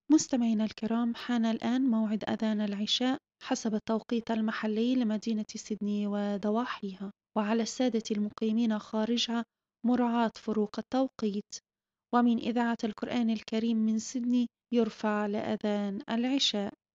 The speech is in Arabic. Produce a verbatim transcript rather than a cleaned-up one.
مستمعينا الكرام، حان الآن موعد أذان العشاء حسب التوقيت المحلي لمدينة سيدني وضواحيها، وعلى السادة المقيمين خارجها مراعاة فروق التوقيت. ومن إذاعة القرآن الكريم من سيدني يرفع لأذان العشاء.